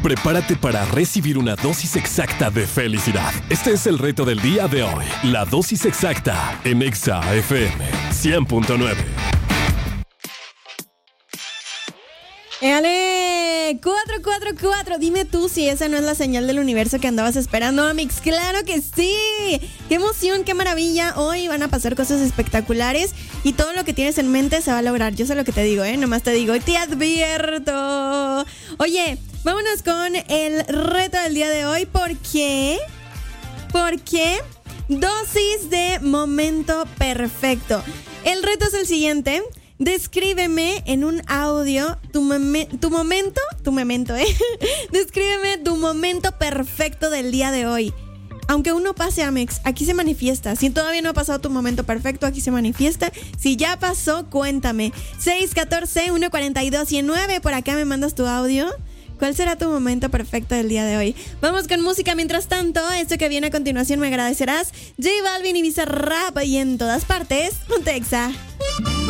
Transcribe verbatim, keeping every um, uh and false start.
Prepárate para recibir una dosis exacta de felicidad. Este es el reto del día de hoy. La dosis exacta en Exa F M cien punto nueve. ¡Éale! cuatro cuatro cuatro. Dime tú si esa no es la señal del universo que andabas esperando, Amix. ¡Claro que sí! ¡Qué emoción, qué maravilla! Hoy van a pasar cosas espectaculares y todo lo que tienes en mente se va a lograr. Yo sé lo que te digo, ¿eh? Nomás te digo y te advierto. Oye, vámonos con el reto del día de hoy. ¿Por qué? Porque dosis de momento perfecto. El reto es el siguiente. Descríbeme en un audio tu, meme, tu momento, tu memento, ¿eh? Descríbeme tu momento perfecto del día de hoy. Aunque uno pase, Amex, aquí se manifiesta. Si todavía no ha pasado tu momento perfecto, aquí se manifiesta. Si ya pasó, cuéntame. seis uno cuatro, uno cuatro dos, uno nueve. Por acá me mandas tu audio. ¿Cuál será tu momento perfecto del día de hoy? Vamos con música. Mientras tanto, esto que viene a continuación me agradecerás. J Balvin y Bizarrap y en todas partes, Ponte Exa.